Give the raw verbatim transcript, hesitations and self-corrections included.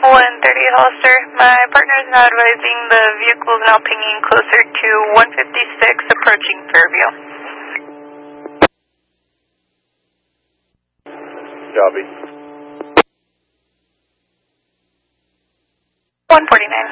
one thirty Hollister. My partner is now advising the vehicle is now pinging closer to one fifty-six approaching Fairview. Copy. one forty-nine.